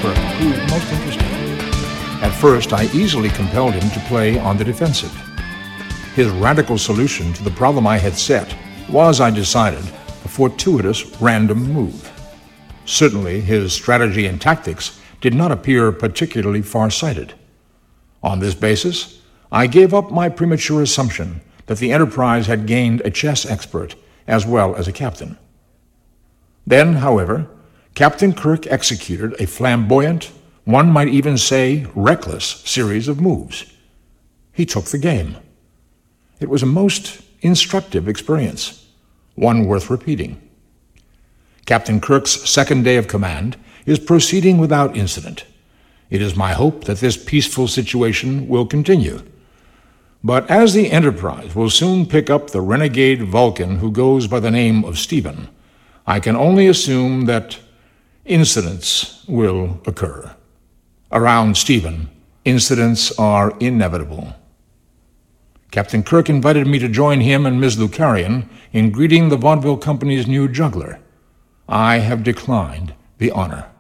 Kirk proved most interesting. At first, I easily compelled him to play on the defensive. His radical solution to the problem I had set was, I decided, a fortuitous random move. Certainly, his strategy and tactics did not appear particularly far-sighted. On this basis, I gave up my premature assumption that the Enterprise had gained a chess expert as well as a captain. Then, however, Captain Kirk executed a flamboyant, one might even say reckless, series of moves. He took the game. It was a most instructive experience, one worth repeating. Captain Kirk's second day of command is proceeding without incident. It is my hope that this peaceful situation will continue. But as the Enterprise will soon pick up the renegade Vulcan who goes by the name of Stephen, I can only assume that incidents will occur. Around Stephen, incidents are inevitable. Captain Kirk invited me to join him and Ms. Lucarian in greeting the Vaudeville Company's new juggler. I have declined the honor.